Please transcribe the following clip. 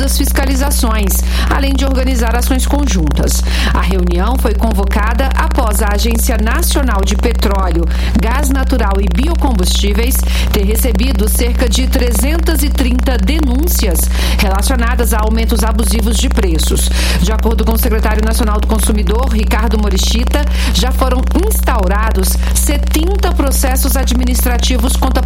das fiscalizações, além de organizar ações conjuntas. A reunião foi convocada após a Agência Nacional de Petróleo, Gás Natural e Biocombustíveis ter recebido cerca de 330 denúncias relacionadas a aumentos abusivos de preços. De acordo com o secretário nacional do Consumidor, Ricardo Morishita, já foram instaurados 70 processos administrativos contra